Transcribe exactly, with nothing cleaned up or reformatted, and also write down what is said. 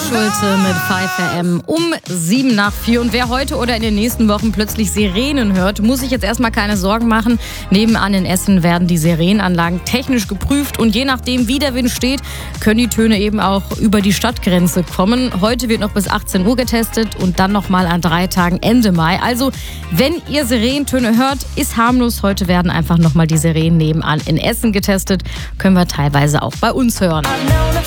Schulte mit fünf R M um sieben nach vier. Und wer heute oder in den nächsten Wochen plötzlich Sirenen hört, muss sich jetzt erstmal keine Sorgen machen. Nebenan in Essen werden die Sirenenanlagen technisch geprüft und je nachdem, wie der Wind steht, können die Töne eben auch über die Stadtgrenze kommen. Heute wird noch bis achtzehn Uhr getestet und dann nochmal an drei Tagen Ende Mai. Also, wenn ihr Sirenentöne hört, ist harmlos. Heute werden einfach nochmal die Sirenen nebenan in Essen getestet. Können wir teilweise auch bei uns hören.